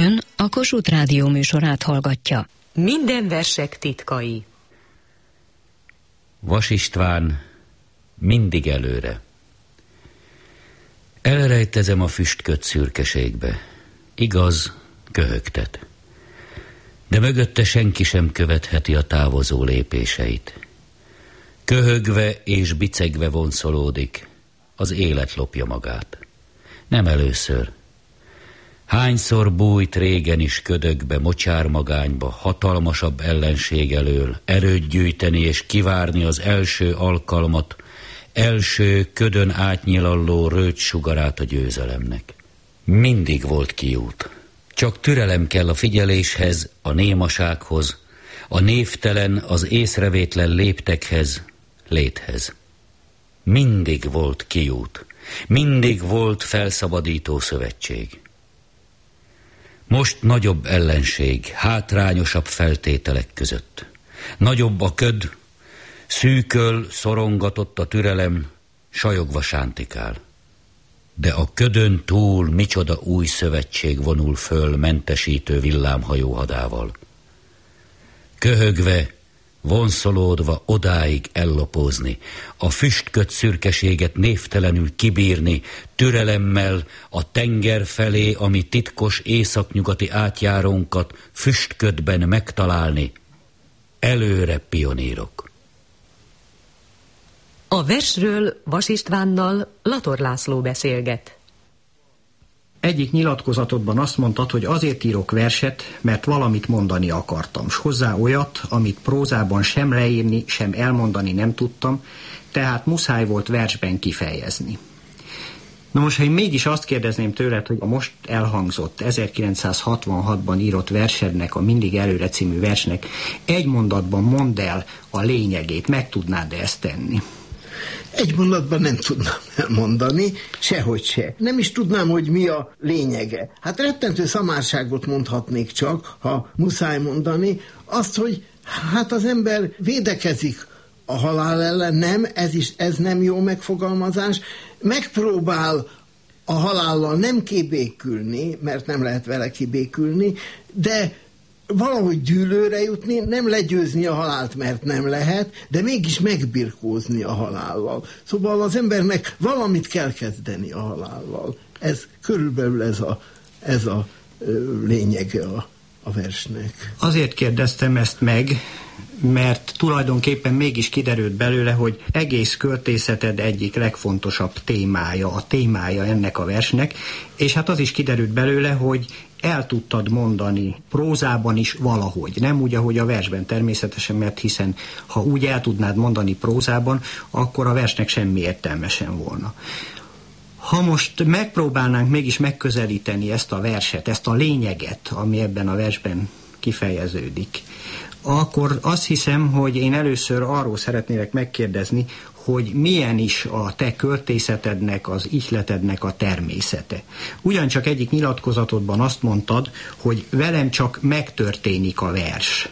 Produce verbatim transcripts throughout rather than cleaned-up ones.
Ön a Kossuth Rádió műsorát hallgatja. Minden versek titkai. Vas István, mindig előre. Elrejtezem a füstköt szürkeségbe. Igaz, köhögtet. De mögötte senki sem követheti a távozó lépéseit. Köhögve és bicegve vonszolódik, az élet lopja magát. Nem először. Hányszor bújt régen is ködökbe, mocsármagányba, hatalmasabb ellenség elől, erőt gyűjteni és kivárni az első alkalmat, első ködön átnyilalló rövid sugarát a győzelemnek. Mindig volt kiút. Csak türelem kell a figyeléshez, a némasághoz, a névtelen, az észrevétlen léptekhez, léthez. Mindig volt kiút. Mindig volt felszabadító szövetség. Most nagyobb ellenség, hátrányosabb feltételek között. Nagyobb a köd, szűköl, szorongatott a türelem, sajogva sántikál. De a ködön túl micsoda új szövetség vonul föl mentesítő villámhajó hadával. Köhögve, vonszolódva odáig ellopózni, a füstköt szürkeséget névtelenül kibírni, türelemmel a tenger felé, ami titkos északnyugati átjárónkat füstködben megtalálni. Előre, pionírok! A versről Vas Istvánnal Lator László beszélget. Egyik nyilatkozatodban azt mondtad, hogy azért írok verset, mert valamit mondani akartam, s hozzá olyat, amit prózában sem leírni, sem elmondani nem tudtam, tehát muszáj volt versben kifejezni. Na most, ha én mégis azt kérdezném tőled, hogy a most elhangzott ezerkilencszázhatvanhatban írott versednek, a Mindig előre című versnek egy mondatban mondd el a lényegét, meg tudnád-e ezt tenni? Egy mondatban nem tudnám elmondani, sehogy se. Nem is tudnám, hogy mi a lényege. Hát rettentő szamárságot mondhatnék csak, ha muszáj mondani, azt, hogy hát az ember védekezik a halál ellen, nem, ez is, ez nem jó megfogalmazás, megpróbál a halállal nem kibékülni, mert nem lehet vele kibékülni, de valahogy dűlőre jutni, nem legyőzni a halált, mert nem lehet, de mégis megbirkózni a halállal. Szóval az embernek valamit kell kezdeni a halállal. Ez körülbelül ez a, ez a lényege a, a versnek. Azért kérdeztem ezt meg, mert tulajdonképpen mégis kiderült belőle, hogy egész költészeted egyik legfontosabb témája, a témája ennek a versnek, és hát az is kiderült belőle, hogy el tudtad mondani prózában is valahogy. Nem úgy, ahogy a versben természetesen, mert hiszen ha úgy el tudnád mondani prózában, akkor a versnek semmi értelme sem volna. Ha most megpróbálnánk mégis megközelíteni ezt a verset, ezt a lényeget, ami ebben a versben kifejeződik, akkor azt hiszem, hogy én először arról szeretnélek megkérdezni, hogy milyen is a te költészetednek, az ihletednek a természete. Ugyancsak egyik nyilatkozatodban azt mondtad, hogy velem csak megtörténik a vers.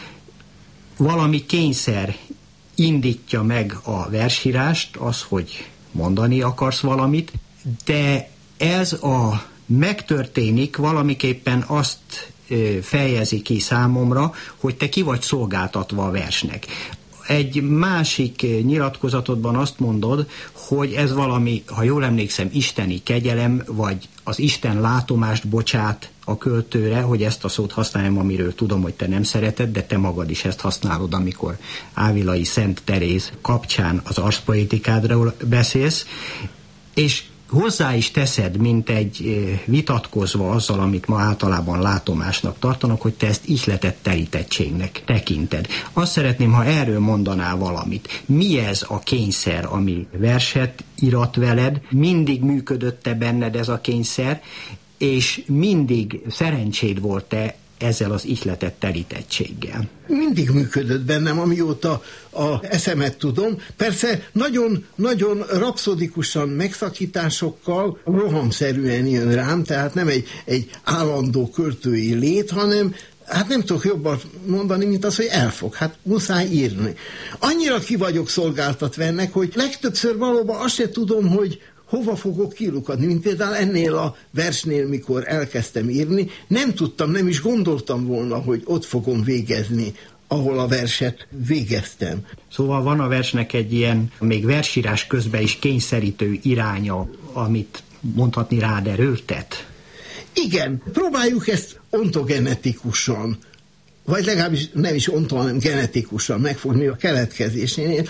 Valami kényszer indítja meg a versírást, az, hogy mondani akarsz valamit, de ez a megtörténik valamiképpen azt fejezi ki számomra, hogy te ki vagy szolgáltatva a versnek. Egy másik nyilatkozatodban azt mondod, hogy ez valami, ha jól emlékszem, isteni kegyelem, vagy az Isten látomást bocsát a költőre, hogy ezt a szót használjam, amiről tudom, hogy te nem szereted, de te magad is ezt használod, amikor ávilai Szent Teréz kapcsán az arszpoetikádról beszélsz, és hozzá is teszed, mint egy vitatkozva azzal, amit ma általában látomásnak tartanak, hogy te ezt ihletett telítettségnek tekinted. Azt szeretném, ha erről mondanál valamit. Mi ez a kényszer, ami verset irat veled? Mindig működött-e benned ez a kényszer, és mindig szerencséd volt-e ezzel az ihletett telítettséggel? Mindig működött bennem, amióta a eszemet tudom. Persze nagyon-nagyon rapszodikusan, megszakításokkal, rohamszerűen jön rám, tehát nem egy, egy állandó költői lét, hanem hát nem tudok jobban mondani, mint az, hogy elfog. Hát muszáj írni. Annyira ki vagyok szolgáltatva ennek, hogy legtöbbször valóban azt se tudom, hogy hova fogok kilukadni, mint például ennél a versnél, mikor elkezdtem írni, nem tudtam, nem is gondoltam volna, hogy ott fogom végezni, ahol a verset végeztem. Szóval van a versnek egy ilyen, még versírás közben is kényszerítő iránya, amit mondhatni rád erőltet? Igen, próbáljuk ezt ontogenetikusan, vagy legalábbis nem is onto, hanem genetikusan megfogni a keletkezésénél.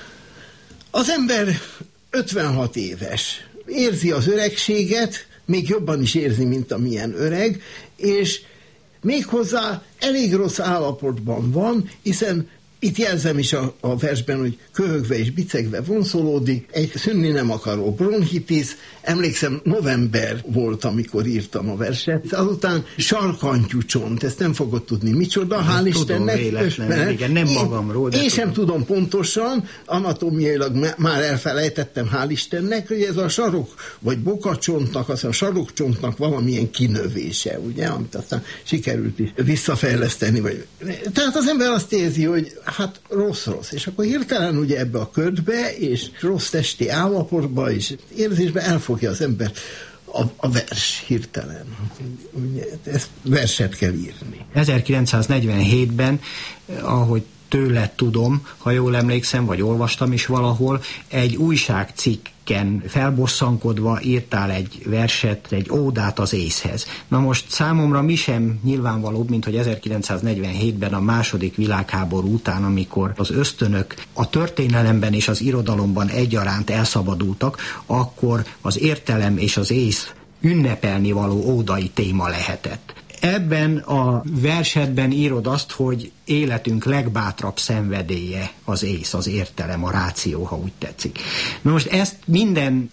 Az ember ötvenhat éves, érzi az öregséget, még jobban is érzi, mint amilyen öreg, és méghozzá elég rossz állapotban van, hiszen itt jelzem is a, a versben, hogy köhögve és bicegve vonszolódik, egy szűnni nem akaró bronchitis. Emlékszem, november volt, amikor írtam a verset. Azután sarkantyú csont, ezt nem fogod tudni micsoda, hál' tudom, Istennek. Véletlen, igen, nem magamról. Én, én sem tudom pontosan, anatómiailag már elfelejtettem, hál' Istennek, hogy ez a sarok, vagy bokacsontnak, aztán a sarokcsontnak valamilyen kinövése, ugye, amit aztán sikerült is visszafejleszteni. Vagy... Tehát az ember azt érzi, hogy hát rossz-rossz, és akkor hirtelen ugye ebbe a ködbe, és rossz testi állapotba, és érzésbe elfogja az ember a, a vers hirtelen. Ugye, ezt verset kell írni. ezerkilencszáznegyvenhétben, ahogy tőled tudom, ha jól emlékszem, vagy olvastam is valahol, egy újságcikken felbosszankodva írtál egy verset, egy ódát az észhez. Na most számomra mi sem nyilvánvalóbb, mint hogy ezerkilencszáznegyvenhétben a második világháború után, amikor az ösztönök a történelemben és az irodalomban egyaránt elszabadultak, akkor az értelem és az ész ünnepelni való ódai téma lehetett. Ebben a versedben írod azt, hogy életünk legbátrabb szenvedélye az ész, az értelem, a ráció, ha úgy tetszik. Na most ezt minden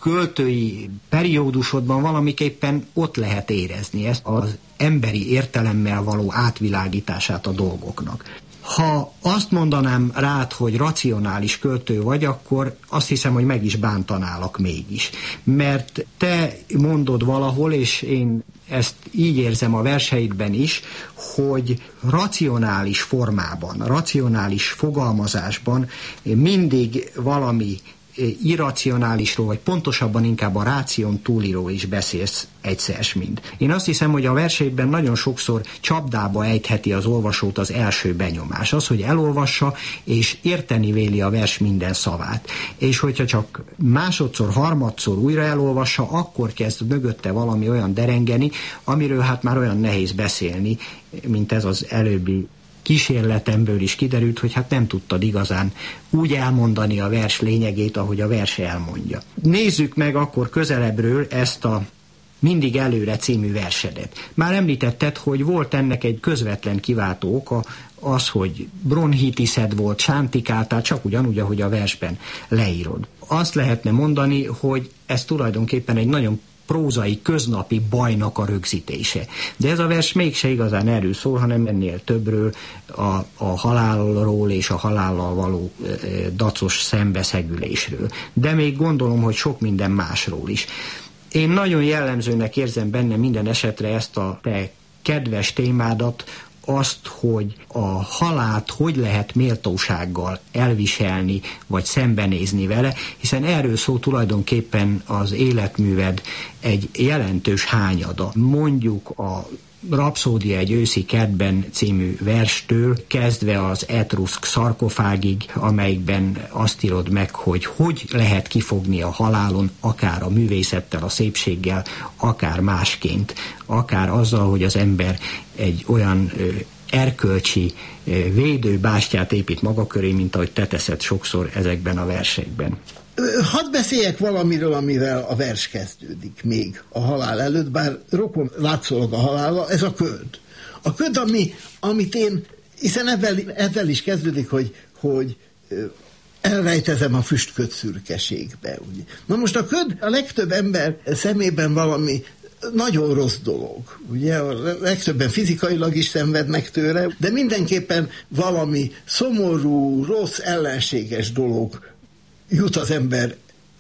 költői periódusodban valamiképpen ott lehet érezni, ezt az emberi értelemmel való átvilágítását a dolgoknak. Ha azt mondanám rád, hogy racionális költő vagy, akkor azt hiszem, hogy meg is bántanálak mégis. Mert te mondod valahol, és én ezt így érzem a verseidben is, hogy racionális formában, racionális fogalmazásban mindig valami irracionálisról, vagy pontosabban inkább a ráción túliról is beszélsz egyszer mind. Én azt hiszem, hogy a verseidben nagyon sokszor csapdába ejtheti az olvasót az első benyomás. Az, hogy elolvassa, és érteni véli a vers minden szavát. És hogyha csak másodszor, harmadszor újra elolvassa, akkor kezd mögötte valami olyan derengeni, amiről hát már olyan nehéz beszélni, mint ez az előbbi kísérletemből is kiderült, hogy hát nem tudtad igazán úgy elmondani a vers lényegét, ahogy a vers elmondja. Nézzük meg akkor közelebbről ezt a Mindig előre című versedet. Már említetted, hogy volt ennek egy közvetlen kiváltó oka, az, hogy bronchitiszed volt, sántikáltál, csak ugyanúgy, ahogy a versben leírod. Azt lehetne mondani, hogy ez tulajdonképpen egy nagyon prózai, köznapi bajnak a rögzítése. De ez a vers mégse igazán erről szól, hanem ennél többről, a, a halálról és a halállal való e, dacos szembeszegülésről. De még gondolom, hogy sok minden másról is. Én nagyon jellemzőnek érzem benne minden esetre ezt a te kedves témádat, azt, hogy a halált hogy lehet méltósággal elviselni, vagy szembenézni vele, hiszen erről szól tulajdonképpen az életműved egy jelentős hányada. Mondjuk a Rapszódia egy őszi kertben című verstől kezdve az etruszk szarkofágig, amelyikben azt írod meg, hogy hogy lehet kifogni a halálon, akár a művészettel, a szépséggel, akár másként, akár azzal, hogy az ember egy olyan ö, erkölcsi ö, védőbástyát épít maga köré, mint ahogy te teszed sokszor ezekben a versekben. Hadd beszéljek valamiről, amivel a vers kezdődik még a halál előtt, bár rokon látszólag a halála, ez a köd. A köd, ami, amit én, hiszen ebben, ebben is kezdődik, hogy, hogy elrejtezem a füstköd szürkeségbe. Ugye. Na most a köd a legtöbb ember szemében valami nagyon rossz dolog. Ugye a legtöbben fizikailag is szenvednek tőle, de mindenképpen valami szomorú, rossz, ellenséges dolog jut az ember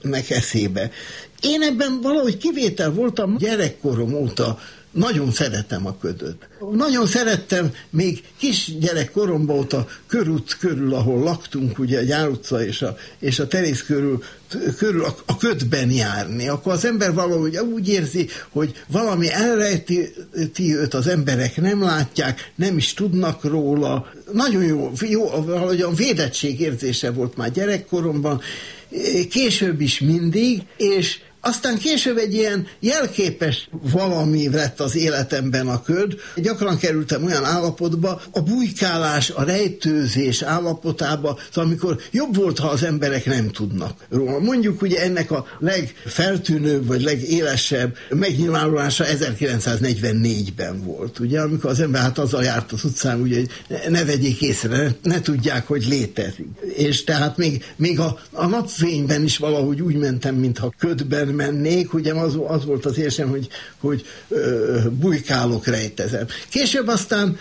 nek eszébe. Én ebben valahogy kivétel voltam, gyerekkorom óta nagyon szeretem a ködöt. Nagyon szerettem még kis gyerekkoromban ott a körút körül, ahol laktunk, ugye a Gyár utca és a, és a Terész körül, körül a, a ködben járni. Akkor az ember valahogy úgy érzi, hogy valami elrejti őt, az emberek nem látják, nem is tudnak róla. Nagyon jó, jó valahogyan védettségérzése volt már gyerekkoromban, később is mindig, és aztán később egy ilyen jelképes valami lett az életemben a köd. Gyakran kerültem olyan állapotba, a bujkálás, a rejtőzés állapotába, szóval amikor jobb volt, ha az emberek nem tudnak róla. Mondjuk ugye ennek a legfeltűnőbb, vagy legélesebb megnyilvánulása ezerkilencszáznegyvennégyben volt, ugye, amikor az ember hát azzal járt az utcán, ugye, hogy ne vegyék észre, ne, ne tudják, hogy létezik. És tehát még, még a, a napfényben is valahogy úgy mentem, mintha ködben mennék, ugye az, az volt az érzem, hogy, hogy ö, bujkálok, rejtezem. Később aztán,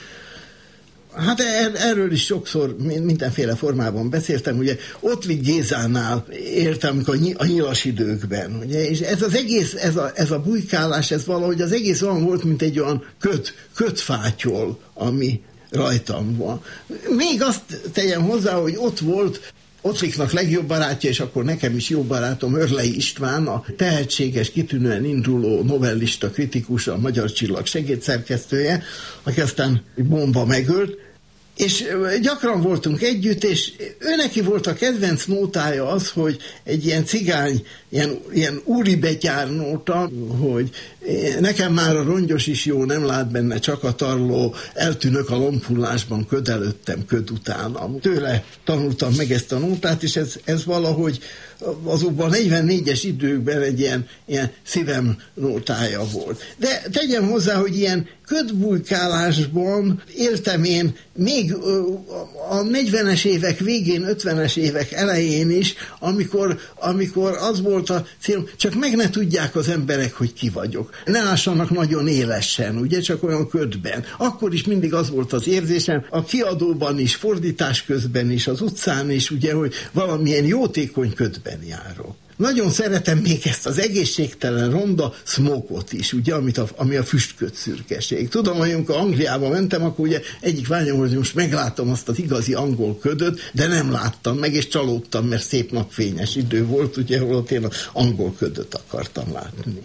hát er, erről is sokszor mindenféle formában beszéltem, ugye Ottlik Gézánál éltem, amikor a nyilas időkben, ugye, és ez az egész, ez a, ez a bujkálás, ez valahogy az egész olyan volt, mint egy olyan köt, kötfátyol, ami rajtam van. Még azt tegyem hozzá, hogy ott volt Ottliknak legjobb barátja, és akkor nekem is jó barátom, Örlei István, a tehetséges, kitűnően induló novellista, kritikus, a Magyar Csillag segédszerkesztője, aki aztán bomba megölt, és gyakran voltunk együtt, és ő neki volt a kedvenc nótája az, hogy egy ilyen cigány, ilyen, ilyen úri betyárnóta, hogy nekem már a rongyos is jó, nem lát benne csak a tarló, eltűnök a lombhullásban, köd előttem, köd utánam. Tőle tanultam meg ezt a nótát, és ez, ez valahogy azokban a negyvennégyes időkben egy ilyen, ilyen szívem nótája volt. De tegyem hozzá, hogy ilyen ködbujkálásban éltem én még a negyvenes évek végén, ötvenes évek elején is, amikor, amikor az volt a célom, csak meg ne tudják az emberek, hogy ki vagyok. Ne lássanak nagyon élesen, ugye, csak olyan ködben. Akkor is mindig az volt az érzésem, a kiadóban is, fordítás közben is, az utcán is, ugye, hogy valamilyen jótékony ködben járok. Nagyon szeretem még ezt az egészségtelen ronda smokot is, ugye, amit a, ami a füstköd szürkeség. Tudom, hogy amikor Angliába mentem, akkor ugye egyik vágyam, hogy most meglátom azt az igazi angol ködöt, de nem láttam meg, és csalódtam, mert szép napfényes idő volt, ugye, hol én az angol ködöt akartam látni.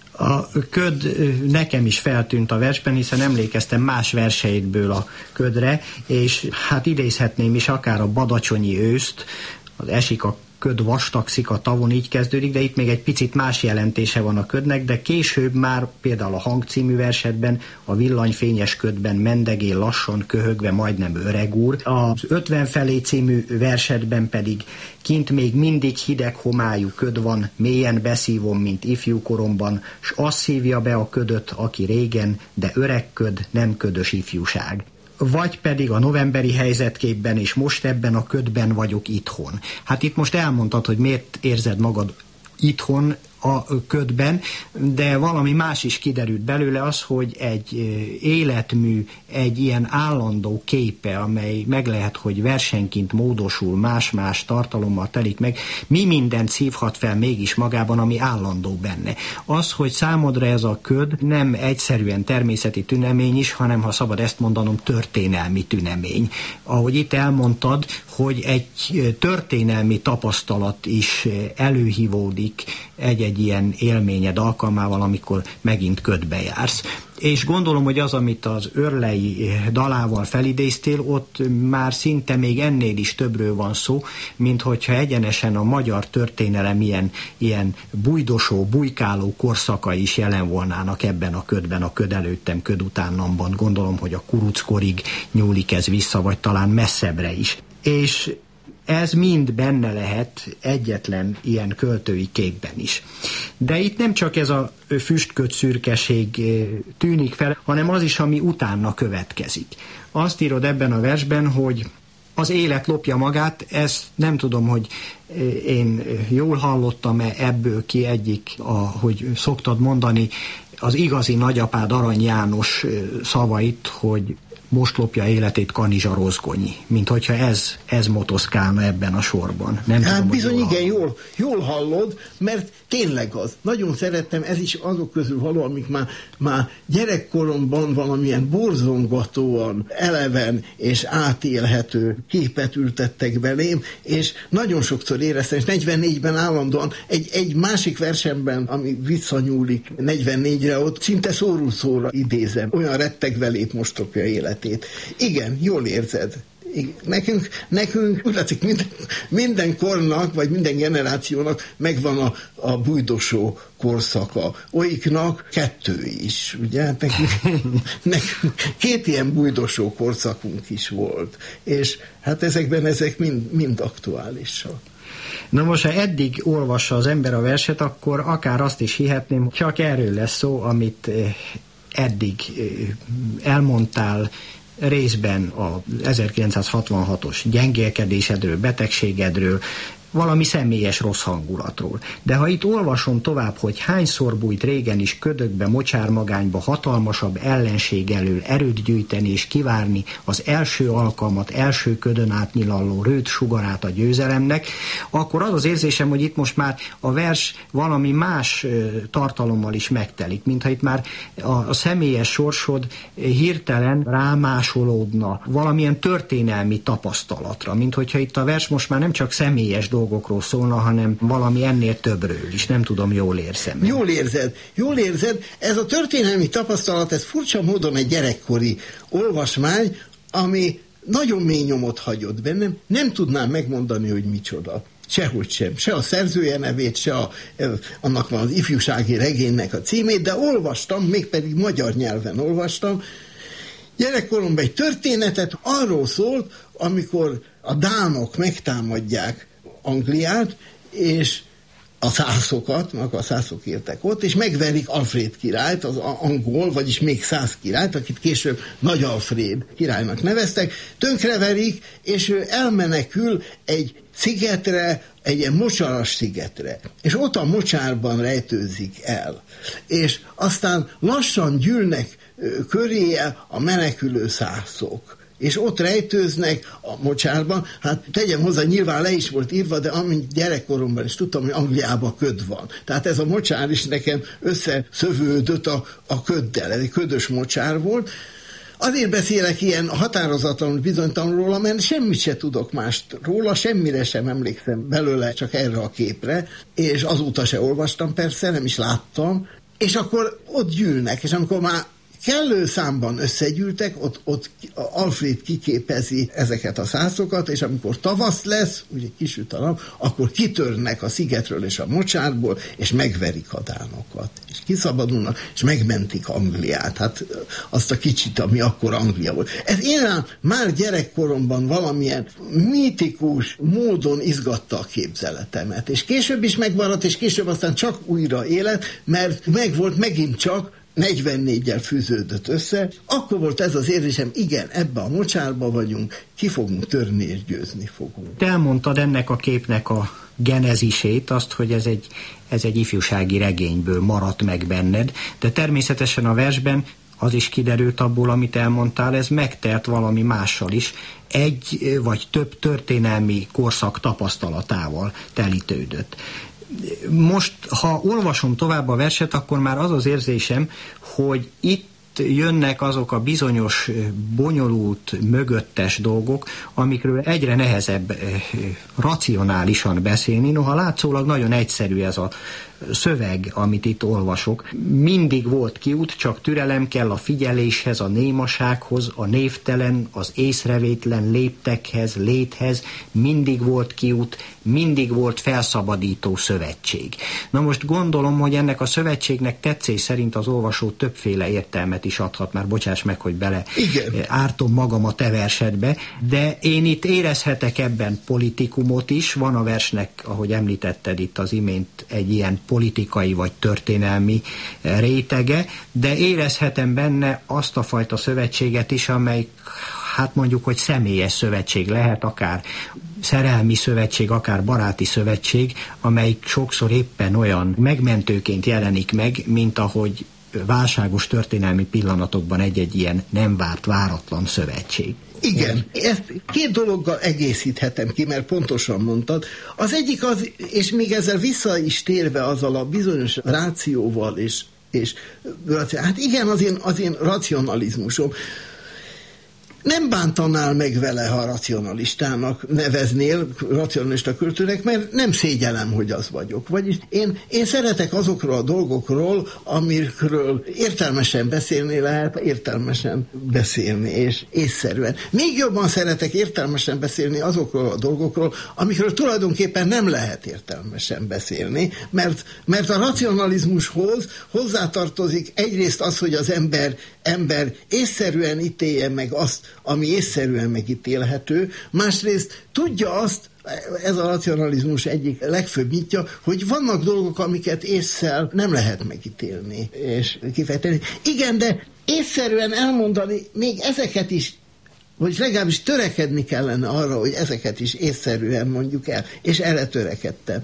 A köd nekem is feltűnt a versben, hiszen emlékeztem más verseikből a ködre, és hát idézhetném is akár a Badacsonyi őszt, az esik a köd vastagszik a tavon, így kezdődik, de itt még egy picit más jelentése van a ködnek, de később már például a Hang című versetben, a villanyfényes ködben mendegél lassan, köhögve majdnem öreg úr. Az ötven felé című versetben pedig kint még mindig hideg homályú köd van, mélyen beszívom, mint ifjú koromban, s azt szívja be a ködöt, aki régen, de öreg köd, nem ködös ifjúság. Vagy pedig a novemberi helyzetképben, és most ebben a ködben vagyok itthon. Hát itt most elmondtad, hogy miért érzed magad itthon a ködben, de valami más is kiderült belőle, az, hogy egy életmű, egy ilyen állandó képe, amely meg lehet, hogy versenként módosul, más-más tartalommal telik meg, mi mindent szívhat fel mégis magában, ami állandó benne. Az, hogy számodra ez a köd nem egyszerűen természeti tünemény is, hanem, ha szabad ezt mondanom, történelmi tünemény. Ahogy itt elmondtad, hogy egy történelmi tapasztalat is előhívódik egy-egy ilyen élményed alkalmával, amikor megint ködbe jársz. És gondolom, hogy az, amit az Örlei dalával felidéztél, ott már szinte még ennél is többről van szó, mint hogyha egyenesen a magyar történelem ilyen, ilyen bujdosó, bujkáló korszaka is jelen volnának ebben a ködben, a köd előttem, köd utánamban. Gondolom, hogy a kuruckorig nyúlik ez vissza, vagy talán messzebbre is. És ez mind benne lehet egyetlen ilyen költői képben is. De itt nem csak ez a füstköd szürkeség tűnik fel, hanem az is, ami utána következik. Azt írod ebben a versben, hogy az élet lopja magát, ezt nem tudom, hogy én jól hallottam-e ebből ki egyik, ahogy szoktad mondani, az igazi nagyapád Arany János szavait, hogy most lopja életét Kanizsa Rozgonyi, mint hogyha ez, ez motoszkálna ebben a sorban. Nem hát tudom, bizony, jól igen, jól, jól hallod, mert tényleg az. Nagyon szerettem, ez is azok közül való, amik már, már gyerekkoromban valamilyen borzongatóan, eleven és átélhető képet ültettek belém, és nagyon sokszor éreztem, és negyvennégyben állandóan egy, egy másik versemben, ami visszanyúlik negyvennégyre, ott szinte szóról szóra idézem. Olyan rettegve lép most lopja életét. Igen, jól érzed. Igen. Nekünk, nekünk úgy látszik, minden, minden kornak, vagy minden generációnak megvan a, a bújdosó korszaka. Olyiknak kettő is, ugye? Nekünk, nekünk két ilyen bújdosó korszakunk is volt. És hát ezekben ezek mind, mind aktuálisak. Na most, ha eddig olvassa az ember a verset, akkor akár azt is hihetném, csak erről lesz szó, amit eddig elmondtál, részben a ezerkilencszázhatvanhatos gyengélkedésedről, betegségedről, valami személyes rossz hangulatról. De ha itt olvasom tovább, hogy hányszor bújt régen is ködökbe, mocsármagányba hatalmasabb ellenség elől erőt gyűjteni és kivárni az első alkalmat, első ködön átnyilalló rőt sugarát a győzelemnek, akkor az az érzésem, hogy itt most már a vers valami más tartalommal is megtelik, mintha itt már a, a személyes sorsod hirtelen rámásolódna valamilyen történelmi tapasztalatra, mint hogyha itt a vers most már nem csak személyes dolgokról szólna, hanem valami ennél többről is. Nem tudom, jól érzem. Jól érzed, jól érzed. Ez a történelmi tapasztalat, ez furcsa módon egy gyerekkori olvasmány, ami nagyon mély nyomot hagyott bennem. Nem tudnám megmondani, hogy micsoda. Sehogy sem. Se a szerzője nevét, se a, annak van az ifjúsági regénynek a címét, de olvastam, mégpedig magyar nyelven olvastam. Gyerekkoromban egy történetet arról szólt, amikor a dánok megtámadják Angliát, és a szászokat, meg a szászok éltek ott, és megverik Alfréd királyt, az angol, vagyis még szász királyt, akit később Nagy Alfréd királynak neveztek, tönkreverik, és ő elmenekül egy szigetre, egy ilyen mocsaras szigetre, és ott a mocsárban rejtőzik el. És aztán lassan gyűlnek köréje a menekülő szászok, és ott rejtőznek a mocsárban. Hát tegyem hozzá, nyilván le is volt írva, de amint gyerekkoromban is tudtam, hogy Angliában köd van. Tehát ez a mocsár is nekem összeszövődött a, a köddel. Ez egy ködös mocsár volt. Azért beszélek ilyen határozatlanul bizonytalanul róla, mert semmit se tudok mást róla, semmire sem emlékszem belőle, csak erre a képre, és azóta se olvastam persze, nem is láttam, és akkor ott gyűlnek, és amikor már kellő számban összegyűltek, ott, ott Alfréd kiképezi ezeket a szászokat, és amikor tavasz lesz, ugye kisüt a nap, akkor kitörnek a szigetről és a mocsárból, és megverik a dánokat. És kiszabadulnak, és megmentik Angliát. Hát azt a kicsit, ami akkor Anglia volt. Ez én már gyerekkoromban valamilyen mítikus módon izgatta a képzeletemet. És később is megmaradt, és később aztán csak újra élet, mert megvolt megint csak negyvennégyel fűződött össze, akkor volt ez az érzésem, igen, ebbe a mocsárba vagyunk, ki fogunk törni és győzni fogunk. Te elmondtad ennek a képnek a genezisét, azt, hogy ez egy, ez egy ifjúsági regényből maradt meg benned, de természetesen a versben az is kiderült abból, amit elmondtál, ez megtelt valami mással is, egy vagy több történelmi korszak tapasztalatával telítődött. Most, ha olvasom tovább a verset, akkor már az az érzésem, hogy itt jönnek azok a bizonyos bonyolult, mögöttes dolgok, amikről egyre nehezebb racionálisan beszélni, noha látszólag nagyon egyszerű ez a szöveg, amit itt olvasok. Mindig volt kiút, csak türelem kell a figyeléshez, a némasághoz, a névtelen, az észrevétlen léptekhez, léthez, mindig volt kiút, mindig volt felszabadító szövetség. Na most gondolom, hogy ennek a szövetségnek tetszés szerint az olvasó többféle értelmet is adhat, már bocsáss meg, hogy bele Igen. ártom magam a te versedbe, de én itt érezhetek ebben politikumot is, van a versnek, ahogy említetted itt az imént, egy ilyen politikai vagy történelmi rétege, de érezhetem benne azt a fajta szövetséget is, amely hát mondjuk, hogy személyes szövetség lehet, akár szerelmi szövetség, akár baráti szövetség, amelyik sokszor éppen olyan megmentőként jelenik meg, mint ahogy válságos történelmi pillanatokban egy-egy ilyen nem várt, váratlan szövetség. Igen, ezt két dologgal egészíthetem ki, mert pontosan mondtad. Az egyik az, és még ezzel vissza is térve azzal a bizonyos rációval, és, és hát igen, az én, az én racionalizmusom. Nem bántanál meg vele, ha racionalistának neveznél, racionalista költőnek, mert nem szégyellem, hogy az vagyok. Vagyis én, én szeretek azokról a dolgokról, amikről értelmesen beszélni lehet, értelmesen beszélni, és észszerűen. Még jobban szeretek értelmesen beszélni azokról a dolgokról, amikről tulajdonképpen nem lehet értelmesen beszélni, mert, mert a racionalizmushoz hozzátartozik egyrészt az, hogy az ember, ember észszerűen ítélje meg azt, ami észszerűen megítélhető, másrészt tudja azt, ez a racionalizmus egyik legfőbb nyitja, hogy vannak dolgok, amiket ésszel nem lehet megítélni és kifejteni. Igen, de észszerűen elmondani még ezeket is, vagy legalábbis törekedni kellene arra, hogy ezeket is észszerűen mondjuk el, és erre törekedtem.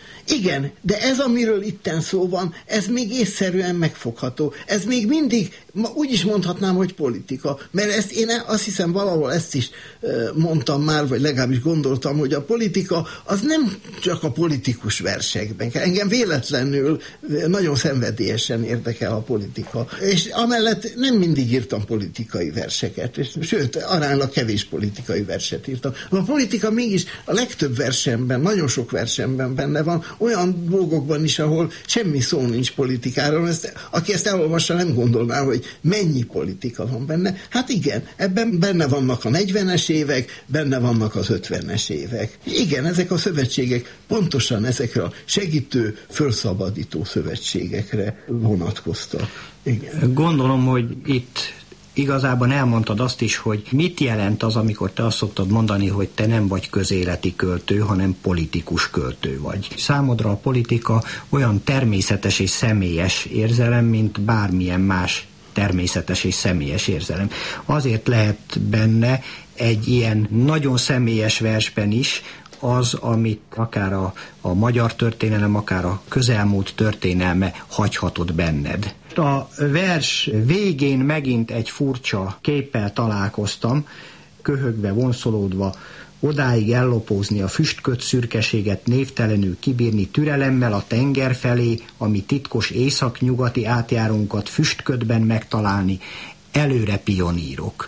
Igen, de ez, amiről itten szó van, ez még észszerűen megfogható. Ez még mindig, úgy is mondhatnám, hogy politika. Mert ezt én azt hiszem valahol ezt is mondtam már, vagy legalábbis gondoltam, hogy a politika az nem csak a politikus versekben. Engem véletlenül nagyon szenvedélyesen érdekel a politika. És amellett nem mindig írtam politikai verseket. És, sőt, aránylag kevés politikai verset írtam. A politika mégis a legtöbb versemben, nagyon sok versemben benne van, olyan dolgokban is, ahol semmi szó nincs politikáról. Ezt, aki ezt elolvassa, nem gondolná, hogy mennyi politika van benne. Hát igen, ebben benne vannak a negyvenes évek, benne vannak az ötvenes évek. Igen, ezek a szövetségek pontosan ezekre a segítő, fölszabadító szövetségekre vonatkoztak. Igen. Gondolom, hogy itt igazában elmondtad azt is, hogy mit jelent az, amikor te azt szoktad mondani, hogy te nem vagy közéleti költő, hanem politikus költő vagy. Számodra a politika olyan természetes és személyes érzelem, mint bármilyen más természetes és személyes érzelem. Azért lehet benne egy ilyen nagyon személyes versben is az, amit akár a, a magyar történelem, akár a közelmúlt történelme hagyhatott benned. A vers végén megint egy furcsa képpel találkoztam, köhögve, vonszolódva, odáig ellopózni a füstköt szürkeséget, névtelenül kibírni türelemmel a tenger felé, ami titkos északnyugati átjárunkat füstködben megtalálni, előre pionírok.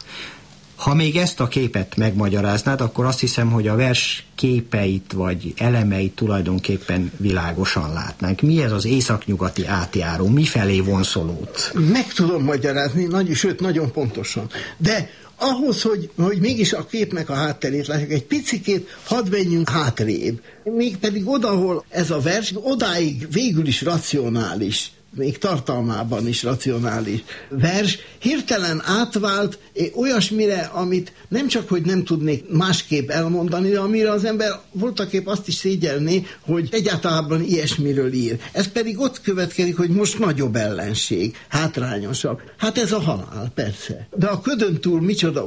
Ha még ezt a képet megmagyaráznád, akkor azt hiszem, hogy a vers képeit vagy elemeit tulajdonképpen világosan látnánk. Mi ez az északnyugati átjáró? Mifelé vonszolódsz? Meg tudom magyarázni, nagy, sőt, nagyon pontosan. De ahhoz, hogy, hogy mégis a képnek a hátterét látjuk, egy picikét hadd menjünk hátrébb. Mégpedig oda, ahol ez a vers, odáig végül is racionális, még tartalmában is racionális vers, hirtelen átvált olyasmire, amit nem csak, hogy nem tudnék másképp elmondani, de amire az ember voltaképp azt is szégyelné, hogy egyáltalán ilyesmiről ír. Ez pedig ott következik, hogy most nagyobb ellenség, hátrányosabb. Hát ez a halál, persze. De a ködön túl micsoda